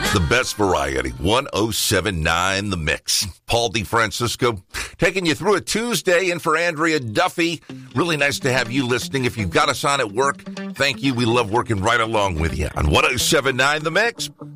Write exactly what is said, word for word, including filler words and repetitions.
The best variety, one oh seven point nine The Mix. Paul DeFrancisco taking you through a Tuesday, and for Andrea Duffy, really nice to have you listening. If you've got us on at work, thank you. We love working right along with you on one oh seven point nine The Mix.